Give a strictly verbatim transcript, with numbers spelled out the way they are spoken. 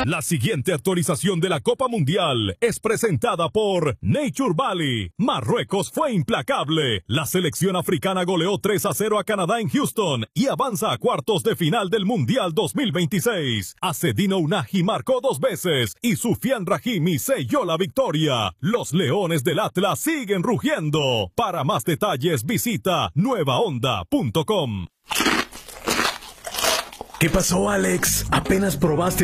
La siguiente actualización de la Copa Mundial es presentada por Nature Valley. Marruecos fue implacable. La selección africana goleó tres a cero a Canadá en Houston y avanza a cuartos de final del Mundial dos mil veintiséis. Acedino Unahi marcó dos veces y Sufian Rahimi selló la victoria. Los Leones del Atlas siguen rugiendo. Para más detalles visita nueva onda punto com. ¿Qué pasó, Alex? ¿Apenas probaste